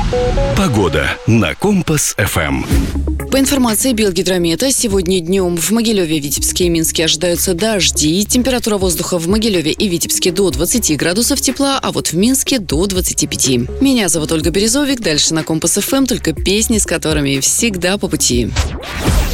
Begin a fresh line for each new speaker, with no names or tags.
Погода на Компас-ФМ.
По информации Белгидромета, сегодня днем в Могилеве, Витебске и Минске ожидаются дожди. Температура воздуха в Могилеве и Витебске до 20 градусов тепла, а вот в Минске до 25. Меня зовут Ольга Березовик. Дальше на Компас-ФМ только песни, с которыми всегда по пути.